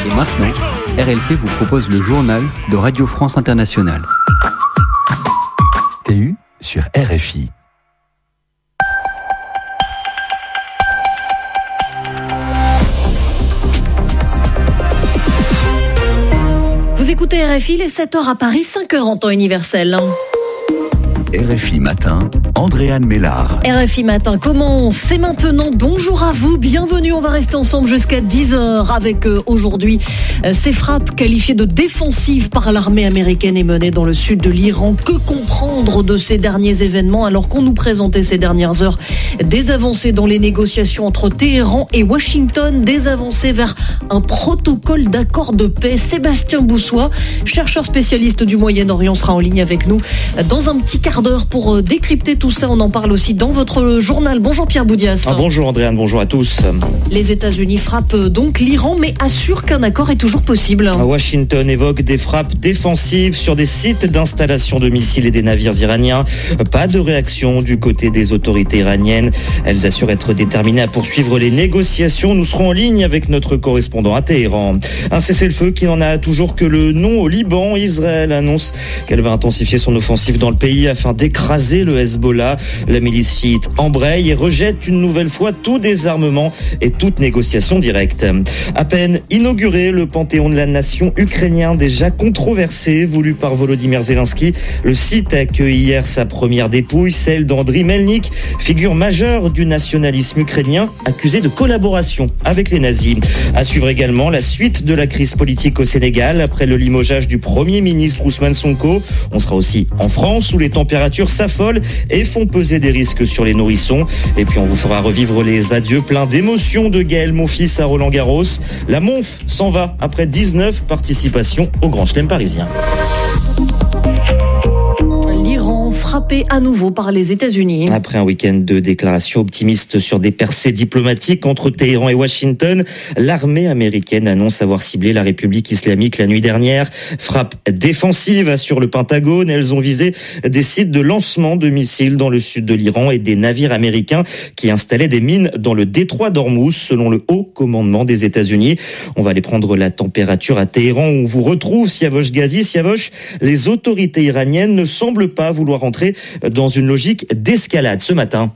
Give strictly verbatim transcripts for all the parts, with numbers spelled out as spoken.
Et maintenant, R L P vous propose le journal de Radio France Internationale. T U sur R F I. Vous écoutez R F I, les sept heures à Paris, cinq heures en temps universel. R F I Matin, Andréane Mélard. R F I Matin commence, c'est maintenant. Bonjour à vous, bienvenue. On va rester ensemble jusqu'à dix heures avec euh, aujourd'hui euh, ces frappes qualifiées de défensives par l'armée américaine et menées dans le sud de l'Iran. Que comprendre de ces derniers événements alors qu'on nous présentait ces dernières heures des avancées dans les négociations entre Téhéran et Washington, des avancées vers un protocole d'accord de paix. Sébastien Boussois, chercheur spécialiste du Moyen-Orient, sera en ligne avec nous dans un petit quart d'heure pour décrypter tout ça. On en parle aussi dans votre journal. Bonjour Pierre Boudias. Ah, bonjour Andréane, bonjour à tous. Les États-Unis frappent donc l'Iran, mais assurent qu'un accord est toujours possible. Washington évoque des frappes défensives sur des sites d'installation de missiles et des navires iraniens. Pas de réaction du côté des autorités iraniennes. Elles assurent être déterminées à poursuivre les négociations. Nous serons en ligne avec notre correspondant à Téhéran. Un cessez-le-feu qui n'en a toujours que le nom au Liban. Israël annonce qu'elle va intensifier son offensive dans le pays afin d'écraser le Hezbollah. La milice chiite embraye et rejette une nouvelle fois tout désarmement et toute négociation directe. À peine inauguré, le Panthéon de la nation ukrainien déjà controversé, voulu par Volodymyr Zelensky. Le site a accueilli hier sa première dépouille, celle d'Andriy Melnik, figure majeure du nationalisme ukrainien, accusé de collaboration avec les nazis. À suivre également la suite de la crise politique au Sénégal après le limogeage du Premier ministre Ousmane Sonko. On sera aussi en France où les températures s'affolent et font peser des risques sur les nourrissons. Et puis on vous fera revivre les adieux pleins d'émotions de Gaël Monfils à Roland-Garros. La Monf s'en va après dix-neuf participations au Grand Chelem parisien. L'Iran frappé à nouveau par les États-Unis. Après un week-end de déclarations optimistes sur des percées diplomatiques entre Téhéran et Washington, l'armée américaine annonce avoir ciblé la République islamique la nuit dernière. Frappe défensive sur le Pentagone. Elles ont visé des sites de lancement de missiles dans le sud de l'Iran et des navires américains qui installaient des mines dans le détroit d'Ormuz, selon le haut commandement des États-Unis. On va aller prendre la température à Téhéran où on vous retrouve Siavosh Ghazi. Siavosh, les autorités iraniennes ne semblent pas vouloir entrer dans une logique d'escalade ce matin.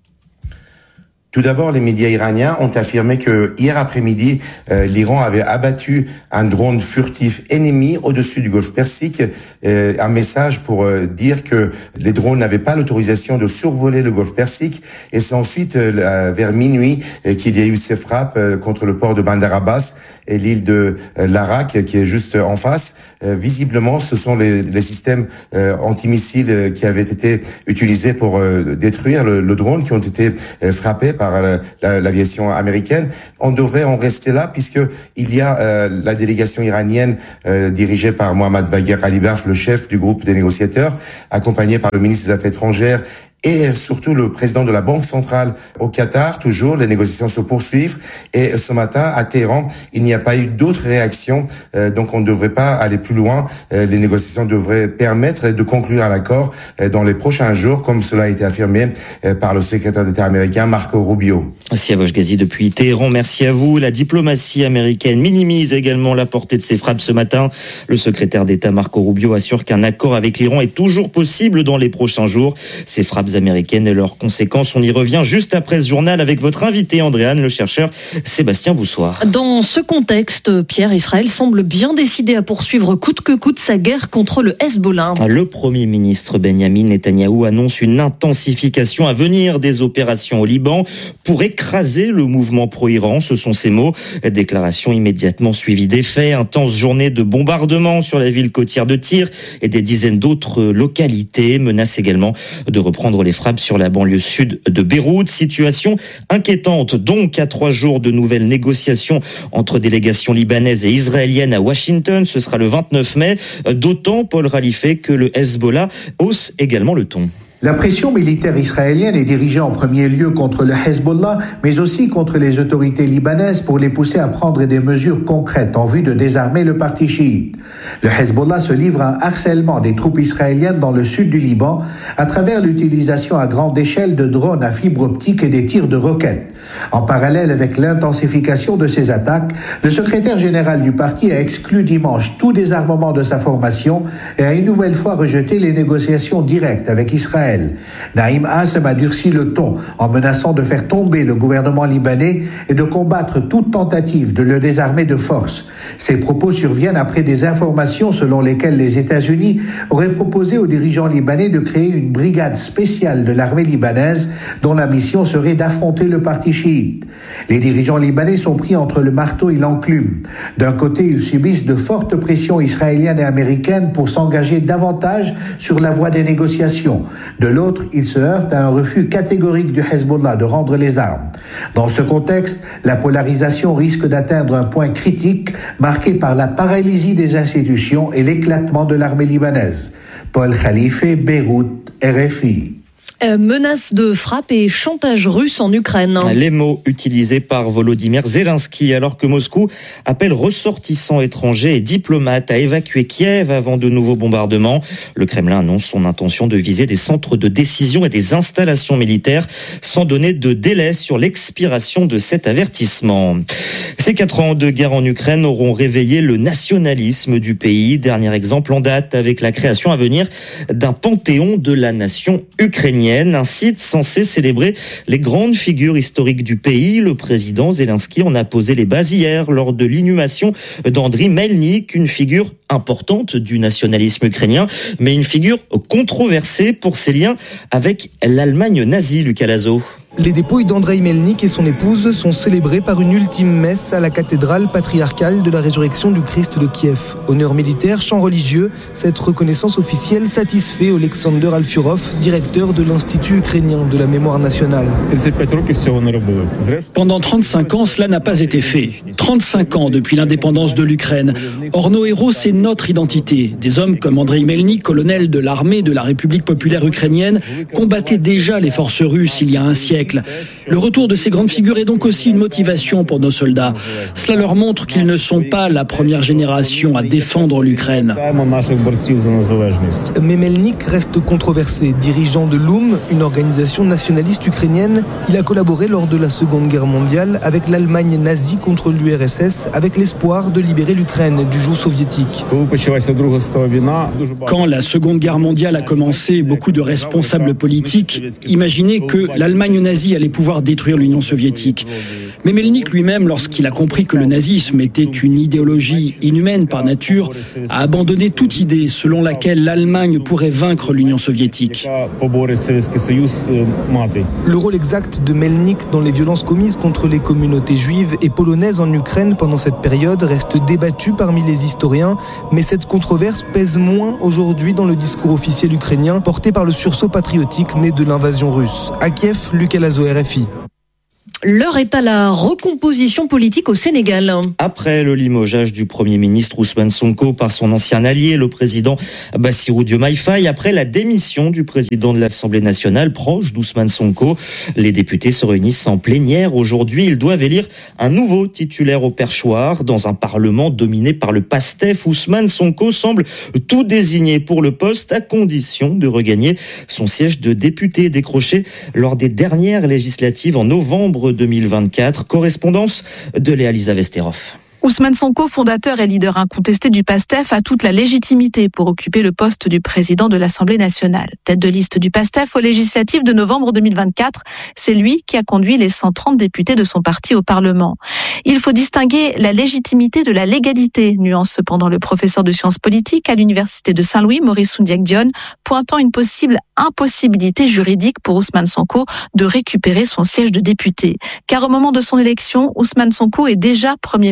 Tout d'abord, les médias iraniens ont affirmé que hier après-midi, euh, l'Iran avait abattu un drone furtif ennemi au-dessus du golfe Persique. Euh, un message pour euh, dire que les drones n'avaient pas l'autorisation de survoler le golfe Persique. Et c'est ensuite euh, vers minuit euh, qu'il y a eu ces frappes euh, contre le port de Bandar Abbas et l'île de euh, Larak qui est juste en face. Euh, visiblement, ce sont les, les systèmes euh, antimissiles euh, qui avaient été utilisés pour euh, détruire le, le drone, qui ont été euh, frappés par la, la, l'aviation américaine. On devrait en rester là puisque il y a euh, la délégation iranienne euh, dirigée par Mohammad Bagher Ghalibaf, le chef du groupe des négociateurs, accompagné par le ministre des Affaires étrangères et surtout le président de la Banque centrale au Qatar. Toujours, les négociations se poursuivent. Et ce matin, à Téhéran, il n'y a pas eu d'autres réactions. Euh, donc, on ne devrait pas aller plus loin. Euh, les négociations devraient permettre de conclure un accord euh, dans les prochains jours, comme cela a été affirmé euh, par le secrétaire d'État américain, Marco Rubio. Siavosh Ghazi depuis Téhéran, merci à vous. La diplomatie américaine minimise également la portée de ces frappes ce matin. Le secrétaire d'État Marco Rubio assure qu'un accord avec l'Iran est toujours possible dans les prochains jours. Ces frappes américaines et leurs conséquences, on y revient juste après ce journal avec votre invité Andréane, le chercheur Sébastien Boussois. Dans ce contexte, Pierre, Israël semble bien décidé à poursuivre coûte que coûte sa guerre contre le Hezbollah. Le Premier ministre Benyamin Netanyahou annonce une intensification à venir des opérations au Liban pour écraser le mouvement pro-Iran, ce sont ses mots. Déclaration immédiatement suivie des faits, intense journée de bombardement sur la ville côtière de Tyr et des dizaines d'autres localités, menace également de reprendre les frappes sur la banlieue sud de Beyrouth. Situation inquiétante donc à trois jours de nouvelles négociations entre délégations libanaises et israéliennes à Washington. Ce sera le vingt-neuf mai. D'autant, Paul Ralifé, que le Hezbollah hausse également le ton. La pression militaire israélienne est dirigée en premier lieu contre le Hezbollah, mais aussi contre les autorités libanaises pour les pousser à prendre des mesures concrètes en vue de désarmer le parti chiite. Le Hezbollah se livre à un harcèlement des troupes israéliennes dans le sud du Liban à travers l'utilisation à grande échelle de drones à fibre optique et des tirs de roquettes. En parallèle avec l'intensification de ces attaques, le secrétaire général du parti a exclu dimanche tout désarmement de sa formation et a une nouvelle fois rejeté les négociations directes avec Israël. Naïm Assem a durci le ton en menaçant de faire tomber le gouvernement libanais et de combattre toute tentative de le désarmer de force. Ces propos surviennent après des informations selon lesquelles les États-Unis auraient proposé aux dirigeants libanais de créer une brigade spéciale de l'armée libanaise dont la mission serait d'affronter le parti chiite. Les dirigeants libanais sont pris entre le marteau et l'enclume. D'un côté, ils subissent de fortes pressions israéliennes et américaines pour s'engager davantage sur la voie des négociations. De l'autre, ils se heurtent à un refus catégorique du Hezbollah de rendre les armes. Dans ce contexte, la polarisation risque d'atteindre un point critique marqué par la paralysie des institutions et l'éclatement de l'armée libanaise. Paul Khalife, Beyrouth, R F I. Euh, menace de frappe et chantage russe en Ukraine. Les mots utilisés par Volodymyr Zelensky alors que Moscou appelle ressortissants étrangers et diplomates à évacuer Kiev avant de nouveaux bombardements. Le Kremlin annonce son intention de viser des centres de décision et des installations militaires sans donner de délai sur l'expiration de cet avertissement. Ces quatre ans de guerre en Ukraine auront réveillé le nationalisme du pays. Dernier exemple en date avec la création à venir d'un panthéon de la nation ukrainienne. Un site censé célébrer les grandes figures historiques du pays. Le président Zelensky en a posé les bases hier lors de l'inhumation d'Andriy Melnik, une figure importante du nationalisme ukrainien, mais une figure controversée pour ses liens avec l'Allemagne nazie, Lucas Lazo. Les dépouilles d'Andreï Melnik et son épouse sont célébrées par une ultime messe à la cathédrale patriarcale de la résurrection du Christ de Kiev. Honneur militaire, chant religieux, cette reconnaissance officielle satisfait Oleksandr Alfurov, directeur de l'Institut ukrainien de la mémoire nationale. Pendant trente-cinq ans, cela n'a pas été fait. trente-cinq ans depuis l'indépendance de l'Ukraine. Or, nos héros, c'est notre identité. Des hommes comme Andreï Melnik, colonel de l'armée de la République populaire ukrainienne, combattaient déjà les forces russes il y a un siècle. Le retour de ces grandes figures est donc aussi une motivation pour nos soldats. Cela leur montre qu'ils ne sont pas la première génération à défendre l'Ukraine. Mais Melnik reste controversé. Dirigeant de l'U M, une organisation nationaliste ukrainienne, il a collaboré lors de la Seconde Guerre mondiale avec l'Allemagne nazie contre l'U R S S, avec l'espoir de libérer l'Ukraine du joug soviétique. Quand la Seconde Guerre mondiale a commencé, beaucoup de responsables politiques imaginaient que l'Allemagne nazie allait pouvoir détruire l'Union soviétique. Mais Melnik lui-même, lorsqu'il a compris que le nazisme était une idéologie inhumaine par nature, a abandonné toute idée selon laquelle l'Allemagne pourrait vaincre l'Union soviétique. Le rôle exact de Melnik dans les violences commises contre les communautés juives et polonaises en Ukraine pendant cette période reste débattu parmi les historiens, mais cette controverse pèse moins aujourd'hui dans le discours officiel ukrainien porté par le sursaut patriotique né de l'invasion russe. À Kiev, Lucas Lazo, R F I. L'heure est à la recomposition politique au Sénégal. Après le limogeage du Premier ministre Ousmane Sonko par son ancien allié, le président Bassirou Diomaye Faye, après la démission du président de l'Assemblée nationale proche d'Ousmane Sonko, les députés se réunissent en plénière. Aujourd'hui, ils doivent élire un nouveau titulaire au perchoir. Dans un parlement dominé par le PASTEF, Ousmane Sonko semble tout désigné pour le poste à condition de regagner son siège de député décroché lors des dernières législatives en novembre deux mille vingt-quatre. Correspondance de Léa-Lisa Vesterov. Ousmane Sonko, fondateur et leader incontesté du PASTEF, a toute la légitimité pour occuper le poste du président de l'Assemblée nationale. Tête de liste du PASTEF aux législatives de novembre deux mille vingt-quatre, c'est lui qui a conduit les cent trente députés de son parti au Parlement. Il faut distinguer la légitimité de la légalité, nuance cependant le professeur de sciences politiques à l'université de Saint-Louis, Maurice Soundiac-Dione, pointant une possible impossibilité juridique pour Ousmane Sonko de récupérer son siège de député. Car au moment de son élection, Ousmane Sonko est déjà Premier ministre.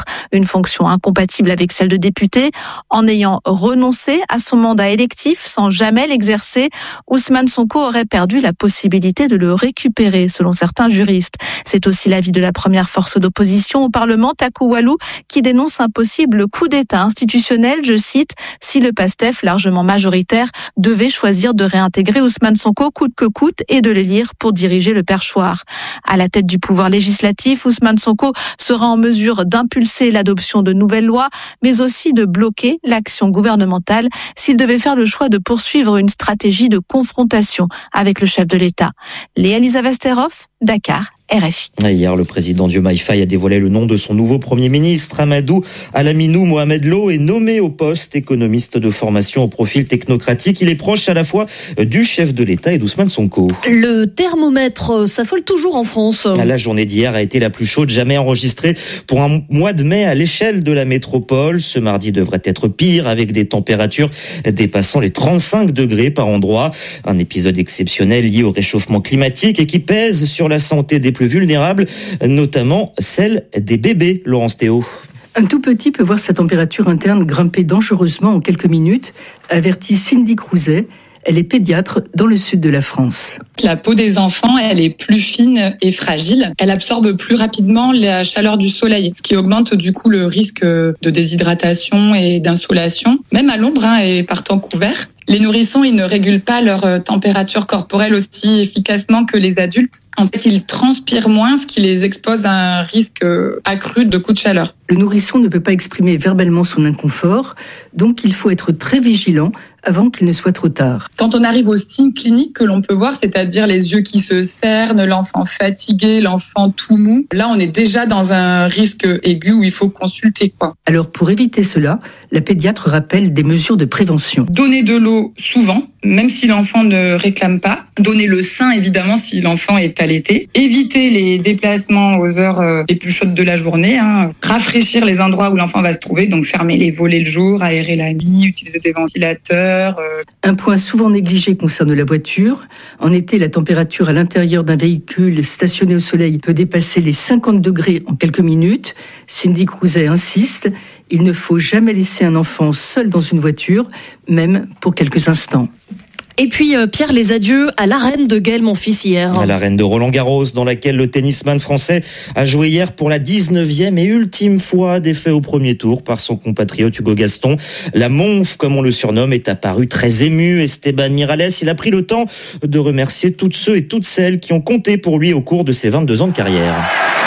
ministre, une fonction incompatible avec celle de député. En ayant renoncé à son mandat électif sans jamais l'exercer, Ousmane Sonko aurait perdu la possibilité de le récupérer, selon certains juristes. C'est aussi l'avis de la première force d'opposition au Parlement, Takou Walou, qui dénonce un possible coup d'État institutionnel, je cite, si le PASTEF, largement majoritaire, devait choisir de réintégrer Ousmane Sonko coûte que coûte et de l'élire pour diriger le perchoir. À la tête du pouvoir législatif, Ousmane Sonko sera en mesure d'impulser l'adoption de nouvelles lois, mais aussi de bloquer l'action gouvernementale s'il devait faire le choix de poursuivre une stratégie de confrontation avec le chef de l'État. Léa Lisa Vesterhoff, Dakar, R F I. Hier, le président Diomaye Faye a dévoilé le nom de son nouveau Premier ministre. Amadou Alaminou Mohamed Lo est nommé au poste, économiste de formation au profil technocratique. Il est proche à la fois du chef de l'État et d'Ousmane Sonko. Le thermomètre s'affole toujours en France. La journée d'hier a été la plus chaude jamais enregistrée pour un mois de mai à l'échelle de la métropole. Ce mardi devrait être pire avec des températures dépassant les trente-cinq degrés par endroit. Un épisode exceptionnel lié au réchauffement climatique et qui pèse sur la santé des plus vulnérables, notamment celle des bébés, Laurence Théo. Un tout petit peut voir sa température interne grimper dangereusement en quelques minutes, avertit Cindy Crouzet. Elle est pédiatre dans le sud de la France. La peau des enfants, elle est plus fine et fragile. Elle absorbe plus rapidement la chaleur du soleil, ce qui augmente du coup le risque de déshydratation et d'insolation, même à l'ombre hein, et par temps couvert. Les nourrissons, ils ne régulent pas leur température corporelle aussi efficacement que les adultes. En fait, ils transpirent moins, ce qui les expose à un risque accru de coups de chaleur. Le nourrisson ne peut pas exprimer verbalement son inconfort, donc il faut être très vigilant avant qu'il ne soit trop tard. Quand on arrive aux signes cliniques que l'on peut voir, c'est-à-dire les yeux qui se cernent, l'enfant fatigué, l'enfant tout mou, là on est déjà dans un risque aigu où il faut consulter, quoi. Alors pour éviter cela, la pédiatre rappelle des mesures de prévention. Donner de l'eau souvent, même si l'enfant ne réclame pas. Donner le sein évidemment si l'enfant est allaité. Éviter les déplacements aux heures les plus chaudes de la journée. Hein. Rafraîchir les endroits où l'enfant va se trouver, donc fermer les volets le jour, aérer la nuit, utiliser des ventilateurs. Un point souvent négligé concerne la voiture. En été, la température à l'intérieur d'un véhicule stationné au soleil peut dépasser les cinquante degrés en quelques minutes. Cindy Crouzet insiste, il ne faut jamais laisser un enfant seul dans une voiture, même pour quelques instants. Et puis, euh, Pierre, les adieux à l'arène de Gaël Monfils hier. À l'arène de Roland-Garros, dans laquelle le tennisman français a joué hier pour la dix-neuvième et ultime fois, défait au premier tour par son compatriote Hugo Gaston. La Monf, comme on le surnomme, est apparu très ému. Esteban Miralles, il a pris le temps de remercier toutes ceux et toutes celles qui ont compté pour lui au cours de ses vingt-deux ans de carrière.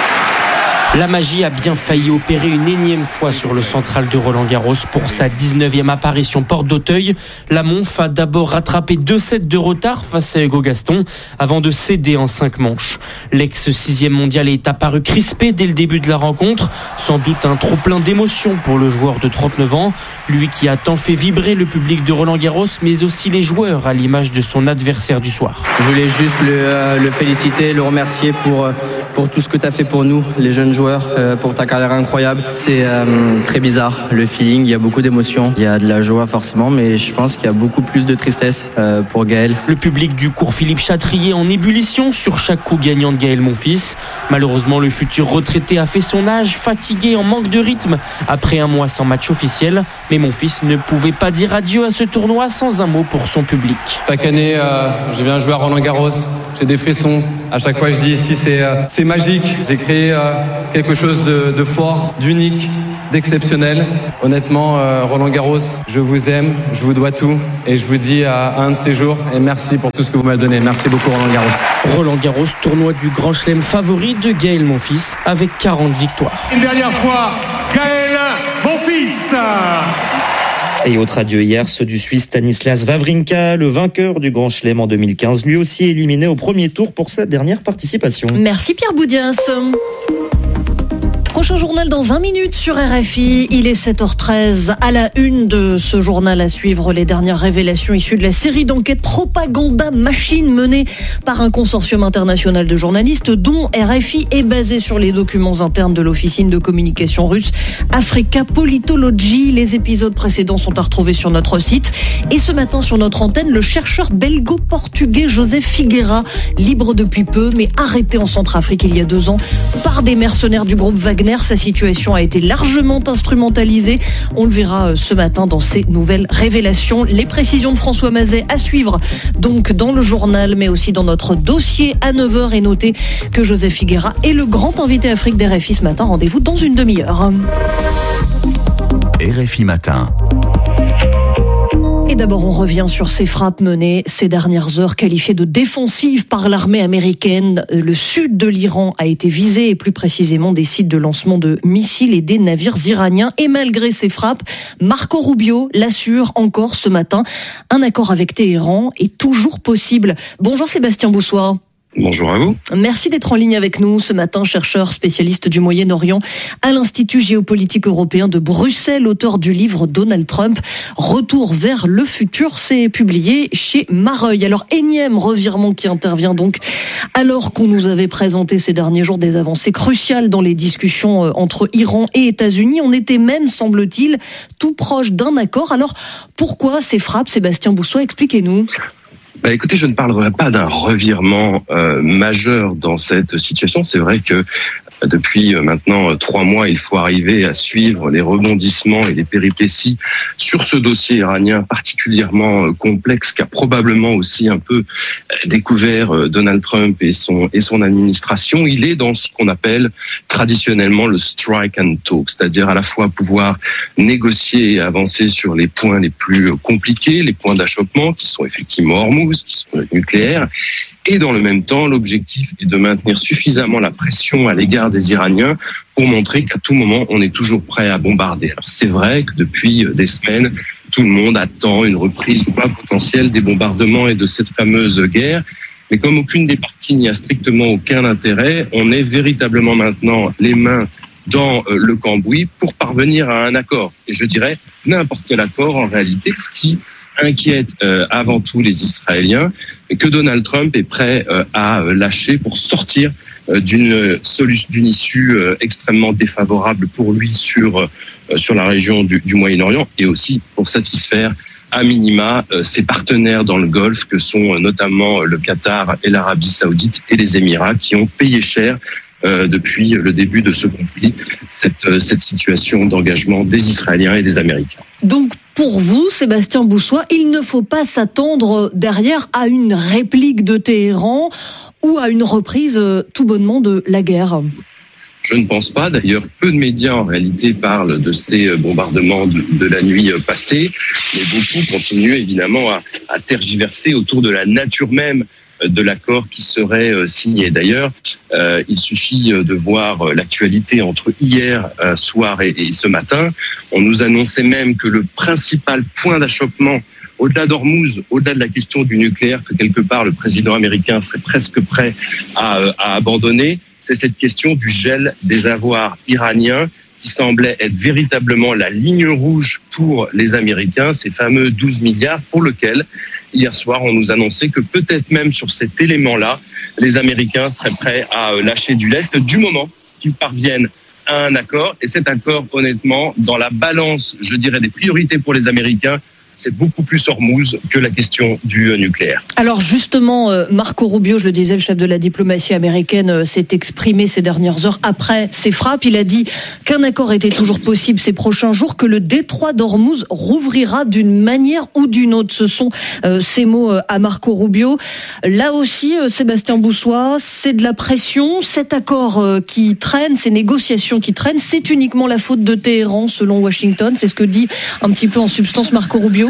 La magie a bien failli opérer une énième fois sur le central de Roland-Garros pour sa dix-neuvième apparition porte d'Auteuil. La Monf a d'abord rattrapé deux sets de retard face à Hugo Gaston avant de céder en cinq manches. L'ex-sixième mondial est apparu crispé dès le début de la rencontre. Sans doute un trop-plein d'émotions pour le joueur de trente-neuf ans. Lui qui a tant fait vibrer le public de Roland-Garros, mais aussi les joueurs à l'image de son adversaire du soir. Je voulais juste le, euh, le féliciter, le remercier pour, pour tout ce que tu as fait pour nous, les jeunes joueurs. Pour ta carrière incroyable. C'est euh, très bizarre, le feeling, il y a beaucoup d'émotions, il y a de la joie forcément, mais je pense qu'il y a beaucoup plus de tristesse euh, pour Gaël. Le public du cours Philippe Chatrier en ébullition sur chaque coup gagnant de Gaël Monfils. Malheureusement, le futur retraité a fait son âge, fatigué, en manque de rythme après un mois sans match officiel, mais Monfils ne pouvait pas dire adieu à ce tournoi sans un mot pour son public. Chaque année, euh, je viens jouer à Roland-Garros, j'ai des frissons. À chaque fois, je dis ici, c'est, euh, c'est magique. J'ai créé euh, quelque chose de, de fort, d'unique, d'exceptionnel. Honnêtement, euh, Roland-Garros, je vous aime, je vous dois tout. Et je vous dis à un de ces jours, et merci pour tout ce que vous m'avez donné. Merci beaucoup, Roland-Garros. Roland-Garros, tournoi du Grand Chelem favori de Gaël Monfils, avec quarante victoires. Une dernière fois, Gaël Monfils. Et autre adieu hier, ceux du Suisse Stanislas Wawrinka, le vainqueur du Grand Chelem en deux mille quinze, lui aussi éliminé au premier tour pour sa dernière participation. Merci Pierre Boudiens. Prochain journal dans vingt minutes sur R F I. Il est sept heures treize. À la une de ce journal, à suivre les dernières révélations issues de la série d'enquêtes Propaganda Machine menée par un consortium international de journalistes dont R F I est basé sur les documents internes de l'officine de communication russe Africa Politology. Les épisodes précédents sont à retrouver sur notre site. Et ce matin sur notre antenne, le chercheur belgo-portugais Joseph Figueira, libre depuis peu mais arrêté en Centrafrique il y a deux ans par des mercenaires du groupe Wagner, Wagner. Sa situation a été largement instrumentalisée. On le verra ce matin dans ces nouvelles révélations. Les précisions de François Mazet à suivre donc dans le journal, mais aussi dans notre dossier à neuf heures. Et notez que Joseph Higuera est le grand invité Afrique d'R F I ce matin. Rendez-vous dans une demi-heure. R F I Matin. Et d'abord, on revient sur ces frappes menées ces dernières heures, qualifiées de défensives par l'armée américaine. Le sud de l'Iran a été visé, et plus précisément des sites de lancement de missiles et des navires iraniens. Et malgré ces frappes, Marco Rubio l'assure encore ce matin, un accord avec Téhéran est toujours possible. Bonjour Sébastien Boussois. Bonjour à vous. Merci d'être en ligne avec nous ce matin, chercheur spécialiste du Moyen-Orient à l'Institut géopolitique européen de Bruxelles, auteur du livre Donald Trump, Retour vers le futur, c'est publié chez Mareuil. Alors, énième revirement qui intervient donc alors qu'on nous avait présenté ces derniers jours des avancées cruciales dans les discussions entre Iran et États-Unis. On était même, semble-t-il, tout proche d'un accord. Alors, pourquoi ces frappes, Sébastien Boussois? Expliquez-nous. Bah écoutez, je ne parlerai pas d'un revirement euh, majeur dans cette situation. C'est vrai que depuis maintenant trois mois, il faut arriver à suivre les rebondissements et les péripéties sur ce dossier iranien particulièrement complexe qu'a probablement aussi un peu découvert Donald Trump et son et son administration. Il est dans ce qu'on appelle traditionnellement le strike and talk, c'est-à-dire à la fois pouvoir négocier et avancer sur les points les plus compliqués, les points d'achoppement qui sont effectivement Hormuz, qui sont nucléaires. Et dans le même temps, l'objectif est de maintenir suffisamment la pression à l'égard des Iraniens pour montrer qu'à tout moment, on est toujours prêt à bombarder. Alors c'est vrai que depuis des semaines, tout le monde attend une reprise ou pas potentielle des bombardements et de cette fameuse guerre. Mais comme aucune des parties n'y a strictement aucun intérêt, on est véritablement maintenant les mains dans le cambouis pour parvenir à un accord. Et je dirais n'importe quel accord en réalité, ce qui inquiète euh, avant tout les Israéliens, que Donald Trump est prêt euh, à lâcher pour sortir euh, d'une solution, d'une issue euh, extrêmement défavorable pour lui sur euh, sur la région du, du Moyen-Orient, et aussi pour satisfaire à minima euh, ses partenaires dans le Golfe, que sont euh, notamment le Qatar et l'Arabie Saoudite et les Émirats, qui ont payé cher Euh, depuis le début de ce conflit, cette, euh, cette situation d'engagement des Israéliens et des Américains. Donc, pour vous, Sébastien Boussois, il ne faut pas s'attendre derrière à une réplique de Téhéran ou à une reprise tout bonnement de la guerre? Je ne pense pas. D'ailleurs, peu de médias en réalité parlent de ces bombardements de, de la nuit passée, mais beaucoup continuent évidemment à, à tergiverser autour de la nature même de l'accord qui serait signé. D'ailleurs, euh, il suffit de voir l'actualité entre hier euh, soir et, et ce matin. On nous annonçait même que le principal point d'achoppement, au-delà d'Hormuz, au-delà de la question du nucléaire, que quelque part le président américain serait presque prêt à, à abandonner, c'est cette question du gel des avoirs iraniens qui semblait être véritablement la ligne rouge pour les Américains, ces fameux douze milliards pour lesquels, hier soir, on nous annonçait que peut-être même sur cet élément-là, les Américains seraient prêts à lâcher du lest du moment qu'ils parviennent à un accord. Et cet accord, honnêtement, dans la balance, je dirais, des priorités pour les Américains, c'est beaucoup plus Hormuz que la question du nucléaire. Alors justement, Marco Rubio, je le disais, le chef de la diplomatie américaine, s'est exprimé ces dernières heures après ces frappes. Il a dit qu'un accord était toujours possible ces prochains jours, que le détroit d'Hormuz rouvrira d'une manière ou d'une autre. Ce sont euh, ces mots à Marco Rubio. Là aussi, euh, Sébastien Boussois, c'est de la pression. Cet accord euh, qui traîne, ces négociations qui traînent, c'est uniquement la faute de Téhéran, selon Washington. C'est ce que dit un petit peu en substance Marco Rubio.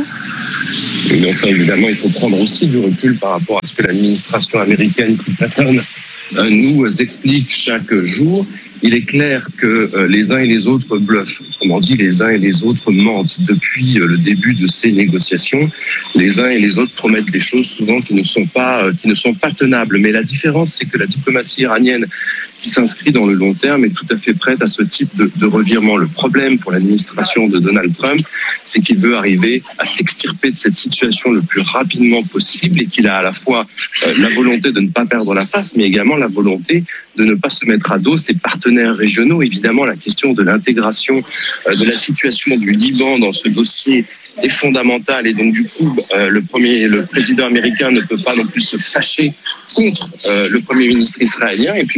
Donc ça, évidemment, il faut prendre aussi du recul par rapport à ce que l'administration américaine qui patronne euh, nous explique chaque jour. Il est clair que euh, les uns et les autres bluffent. Autrement dit, les uns et les autres mentent. Depuis euh, le début de ces négociations, les uns et les autres promettent des choses souvent qui ne sont pas, euh, qui ne sont pas tenables. Mais la différence, c'est que la diplomatie iranienne, qui s'inscrit dans le long terme, est tout à fait prête à ce type de, de revirement. Le problème pour l'administration de Donald Trump, c'est qu'il veut arriver à s'extirper de cette situation le plus rapidement possible, et qu'il a à la fois euh, la volonté de ne pas perdre la face, mais également la volonté de ne pas se mettre à dos ses partenaires régionaux. Évidemment, la question de l'intégration euh, de la situation du Liban dans ce dossier est fondamentale, et donc du coup, euh, le premier, le président américain ne peut pas non plus se fâcher contre euh, le premier ministre israélien. Et puis par rapport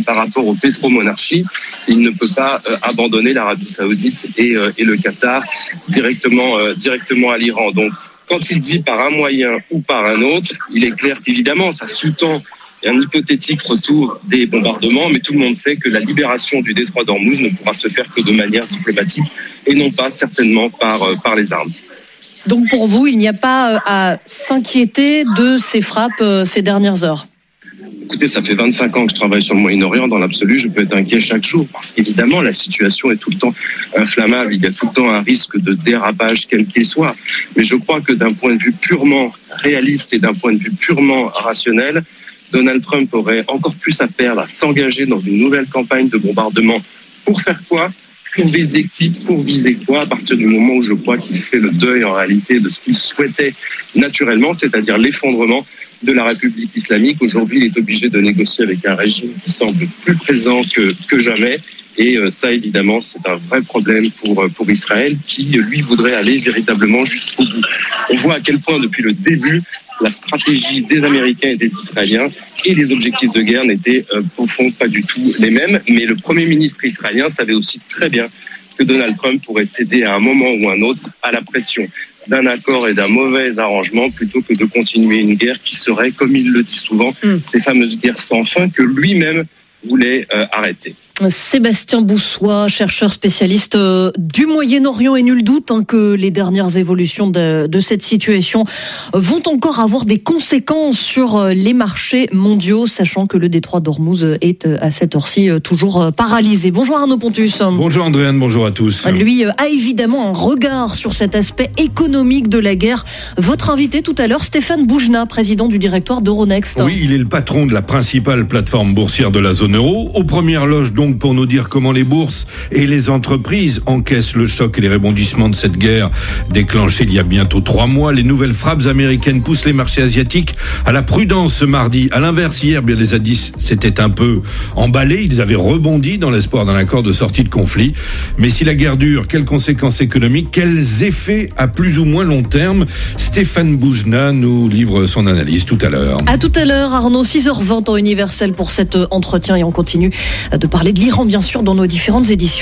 aux pétromonarchies, il ne peut pas euh, abandonner l'Arabie Saoudite et, euh, et le Qatar directement, euh, directement à l'Iran. Donc, quand il dit par un moyen ou par un autre, il est clair qu'évidemment, ça sous-tend un hypothétique retour des bombardements, mais tout le monde sait que la libération du détroit d'Ormuz ne pourra se faire que de manière diplomatique et non pas certainement par, euh, par les armes. Donc pour vous, il n'y a pas à s'inquiéter de ces frappes ces dernières heures? Écoutez, ça fait vingt-cinq ans que je travaille sur le Moyen-Orient. Dans l'absolu, je peux être inquiet chaque jour parce qu'évidemment, la situation est tout le temps inflammable. Il y a tout le temps un risque de dérapage, quel qu'il soit. Mais je crois que d'un point de vue purement réaliste et d'un point de vue purement rationnel, Donald Trump aurait encore plus à perdre à s'engager dans une nouvelle campagne de bombardement. Pour faire quoi ? Pour viser qui ? Pour viser quoi ? À partir du moment où je crois qu'il fait le deuil en réalité de ce qu'il souhaitait naturellement, c'est-à-dire l'effondrement de la République islamique. Aujourd'hui, il est obligé de négocier avec un régime qui semble plus présent que, que jamais. Et ça, évidemment, c'est un vrai problème pour, pour Israël qui, lui, voudrait aller véritablement jusqu'au bout. On voit à quel point, depuis le début, la stratégie des Américains et des Israéliens et les objectifs de guerre n'étaient, euh, au fond, pas du tout les mêmes. Mais le Premier ministre israélien savait aussi très bien que Donald Trump pourrait céder à un moment ou un autre à la pression d'un accord et d'un mauvais arrangement plutôt que de continuer une guerre qui serait, comme il le dit souvent, mmh. ces fameuses guerres sans fin que lui-même voulait euh, arrêter. Sébastien Boussois, chercheur spécialiste du Moyen-Orient, et nul doute hein, que les dernières évolutions de, de cette situation vont encore avoir des conséquences sur les marchés mondiaux, sachant que le détroit d'Ormuz est à cette heure-ci toujours paralysé. Bonjour Arnaud Pontus. Bonjour Andréane, bonjour à tous. Lui a évidemment un regard sur cet aspect économique de la guerre. Votre invité tout à l'heure, Stéphane Boujna, président du directoire d'Euronext. Oui, il est le patron de la principale plateforme boursière de la zone euro. Aux premières loges donc pour nous dire comment les bourses et les entreprises encaissent le choc et les rebondissements de cette guerre déclenchée il y a bientôt trois mois. Les nouvelles frappes américaines poussent les marchés asiatiques à la prudence ce mardi. À l'inverse, hier, bien les indices s'étaient un peu emballés. Ils avaient rebondi dans l'espoir d'un accord de sortie de conflit. Mais si la guerre dure, quelles conséquences économiques, quels effets à plus ou moins long terme? Stéphane Boujna nous livre son analyse tout à l'heure. À tout à l'heure, Arnaud, six heures vingt temps universel pour cet entretien, et on continue de parler de l'Iran, bien sûr, dans nos différentes éditions.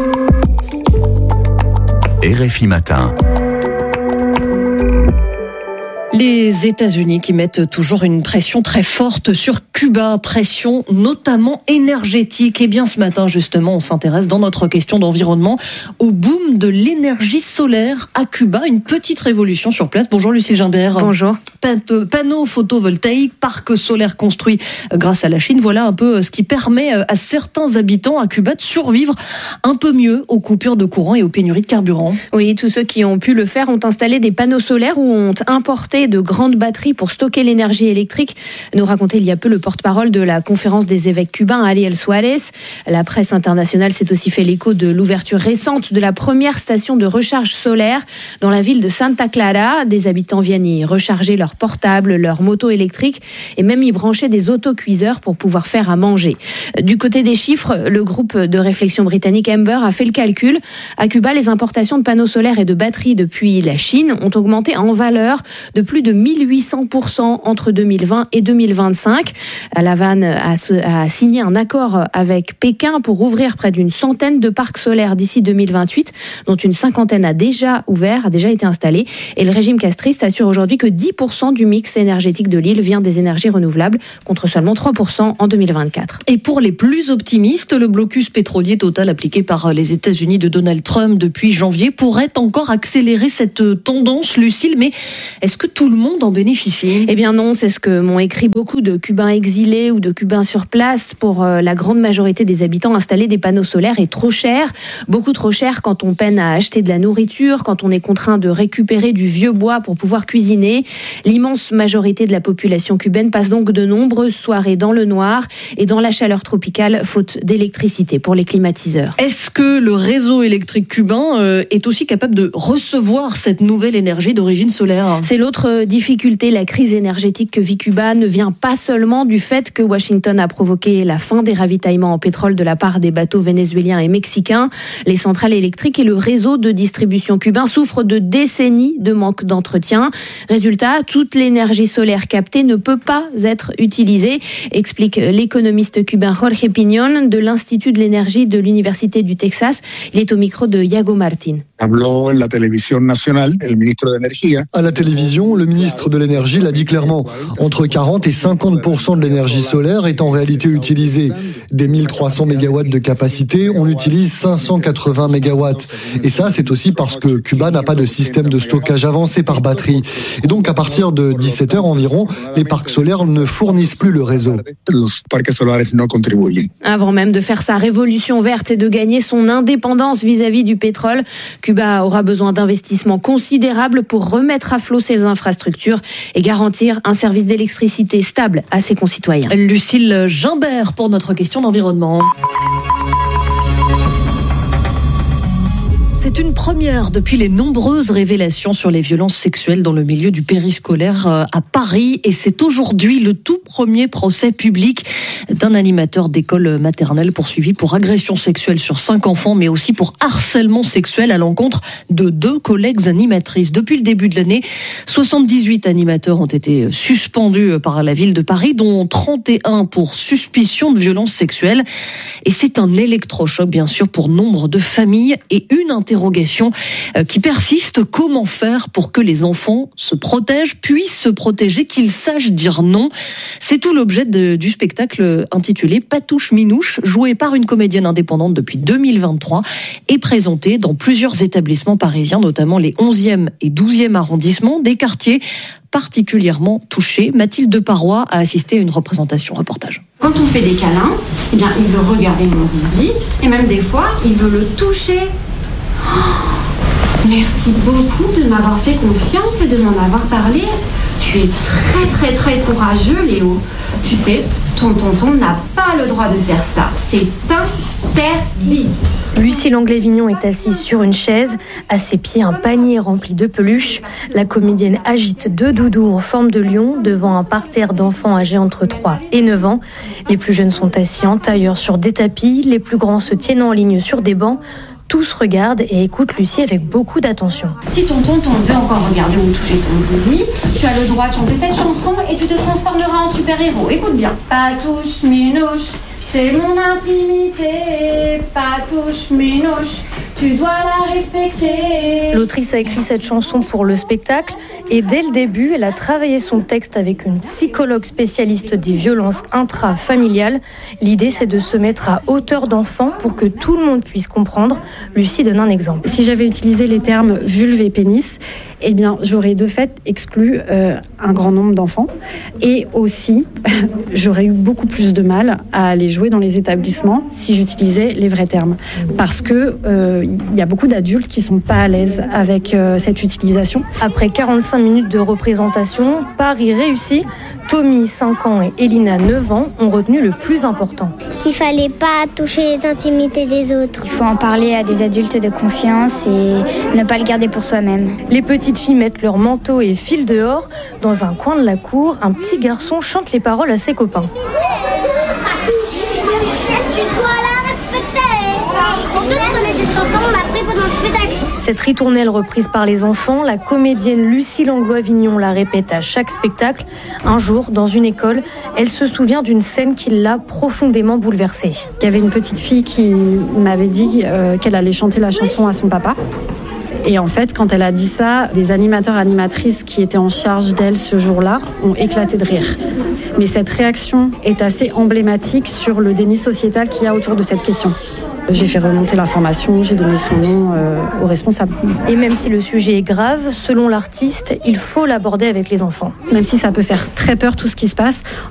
R F I Matin. Les États-Unis qui mettent toujours une pression très forte sur Cuba, pression notamment énergétique. Et bien ce matin, justement, on s'intéresse dans notre question d'environnement au boom de l'énergie solaire à Cuba. Une petite révolution sur place. Bonjour Lucie Gimbert. Bonjour. Panneaux photovoltaïques, parc solaire construit grâce à la Chine. Voilà un peu ce qui permet à certains habitants à Cuba de survivre un peu mieux aux coupures de courant et aux pénuries de carburant. Oui, tous ceux qui ont pu le faire ont installé des panneaux solaires ou ont importé de grandes batteries pour stocker l'énergie électrique, nous racontait il y a peu le porte-parole de la conférence des évêques cubains, Ariel Suarez. La presse internationale s'est aussi fait l'écho de l'ouverture récente de la première station de recharge solaire dans la ville de Santa Clara. Des habitants viennent y recharger leurs portables, leurs motos électriques et même y brancher des autocuiseurs pour pouvoir faire à manger. Du côté des chiffres, le groupe de réflexion britannique Amber a fait le calcul. À Cuba, les importations de panneaux solaires et de batteries depuis la Chine ont augmenté en valeur de plus de mille huit cents pour cent entre deux mille vingt et deux mille vingt-cinq. La Havane a, a signé un accord avec Pékin pour ouvrir près d'une centaine de parcs solaires d'ici deux mille vingt-huit, dont une cinquantaine a déjà ouvert, a déjà été installée. Et le régime castriste assure aujourd'hui que dix pour cent du mix énergétique de l'île vient des énergies renouvelables, contre seulement trois pour cent en deux mille vingt-quatre. Et pour les plus optimistes, le blocus pétrolier total appliqué par les États-Unis de Donald Trump depuis janvier pourrait encore accélérer cette tendance, Lucille. Mais est-ce que tout le monde en bénéficie? Eh bien non, c'est ce que m'ont écrit beaucoup de Cubains exilés ou de Cubains sur place. Pour la grande majorité des habitants, installer des panneaux solaires est trop cher, beaucoup trop cher quand on peine à acheter de la nourriture, quand on est contraint de récupérer du vieux bois pour pouvoir cuisiner. L'immense majorité de la population cubaine passe donc de nombreuses soirées dans le noir et dans la chaleur tropicale, faute d'électricité pour les climatiseurs. Est-ce que le réseau électrique cubain est aussi capable de recevoir cette nouvelle énergie d'origine solaire? C'est l'autre Autre difficulté, la crise énergétique que vit Cuba ne vient pas seulement du fait que Washington a provoqué la fin des ravitaillements en pétrole de la part des bateaux vénézuéliens et mexicains. Les centrales électriques et le réseau de distribution cubain souffrent de décennies de manque d'entretien. Résultat, toute l'énergie solaire captée ne peut pas être utilisée, explique l'économiste cubain Jorge Piñón de l'Institut de l'énergie de l'Université du Texas. Il est au micro de Iago Martin. À la télévision, le ministre de l'énergie l'a dit clairement. Entre quarante et cinquante pour cent de l'énergie solaire est en réalité utilisée. Des mille trois cents mégawatts de capacité, on utilise cinq cent quatre-vingts mégawatts. Et ça, c'est aussi parce que Cuba n'a pas de système de stockage avancé par batterie. Et donc, à partir de dix-sept heures environ, les parcs solaires ne fournissent plus le réseau. Avant même de faire sa révolution verte et de gagner son indépendance vis-à-vis du pétrole, Cuba aura besoin d'investissements considérables pour remettre à flot ses infrastructures et garantir un service d'électricité stable à ses concitoyens. Lucille Gimbert pour notre question d'environnement. C'est une première depuis les nombreuses révélations sur les violences sexuelles dans le milieu du périscolaire à Paris. Et c'est aujourd'hui le tout premier procès public d'un animateur d'école maternelle poursuivi pour agression sexuelle sur cinq enfants, mais aussi pour harcèlement sexuel à l'encontre de deux collègues animatrices. Depuis le début de l'année, soixante-dix-huit animateurs ont été suspendus par la ville de Paris, dont trente et un pour suspicion de violences sexuelles. Et c'est un électrochoc, bien sûr, pour nombre de familles et une interrogation qui persiste. Comment faire pour que les enfants se protègent, puissent se protéger, qu'ils sachent dire non? C'est tout l'objet de, du spectacle intitulé Patouche Minouche, joué par une comédienne indépendante depuis deux mille vingt-trois et présenté dans plusieurs établissements parisiens, notamment les onzième et douzième arrondissements, des quartiers particulièrement touchés. Mathilde Parois a assisté à une représentation. Reportage. Quand on fait des câlins, eh bien, il veut regarder mon zizi et même des fois, il veut le toucher. Oh, merci beaucoup de m'avoir fait confiance et de m'en avoir parlé. Tu es très très très courageux, Léo. Tu sais, ton tonton n'a pas le droit de faire ça. C'est interdit. Lucie Langlais-Vignon est assise sur une chaise. À ses pieds, un panier rempli de peluches. La comédienne agite deux doudous en forme de lion devant un parterre d'enfants âgés entre trois et neuf ans. Les plus jeunes sont assis en tailleur sur des tapis. Les plus grands se tiennent en ligne sur des bancs. Tous regardent et écoutent Lucie avec beaucoup d'attention. Si ton tonton veut encore regarder ou toucher ton zizi, tu as le droit de chanter cette chanson et tu te transformeras en super-héros. Écoute bien. Patouche Minouche, c'est mon intimité. Patouche Minouche, tu dois la respecter. L'autrice a écrit cette chanson pour le spectacle et dès le début, elle a travaillé son texte avec une psychologue spécialiste des violences intrafamiliales. L'idée, c'est de se mettre à hauteur d'enfant pour que tout le monde puisse comprendre. Lucie donne un exemple. Si j'avais utilisé les termes vulve et pénis, eh bien, j'aurais de fait exclu euh, un grand nombre d'enfants. Et aussi, j'aurais eu beaucoup plus de mal à aller jouer dans les établissements si j'utilisais les vrais termes. Parce que euh, il y a beaucoup d'adultes qui sont pas à l'aise avec euh, cette utilisation. Après quarante-cinq minutes de représentation, Paris réussit. Tommy, cinq ans, et Elina, neuf ans, ont retenu le plus important. Qu'il fallait pas toucher les intimités des autres. Il faut en parler à des adultes de confiance et ne pas le garder pour soi-même. Les petites filles mettent leur manteau et filent dehors. Dans un coin de la cour, un petit garçon chante les paroles à ses copains. Tu dois la respecter. Est-ce que tu connais cette chanson? On l'a pris pendant le spectacle. Cette ritournelle reprise par les enfants, la comédienne Lucie Langlois-Vignon la répète à chaque spectacle. Un jour, dans une école, elle se souvient d'une scène qui l'a profondément bouleversée. Il y avait une petite fille qui m'avait dit euh, qu'elle allait chanter la chanson à son papa. Et en fait, quand elle a dit ça, les animateurs et animatrices qui étaient en charge d'elle ce jour-là ont éclaté de rire. Mais cette réaction est assez emblématique sur le déni sociétal qu'il y a autour de cette question. J'ai fait remonter l'information, j'ai donné son nom euh, aux responsables. Et même si le sujet est grave, selon l'artiste, il faut l'aborder avec les enfants. Même si ça peut faire très peur tout ce qui se passe,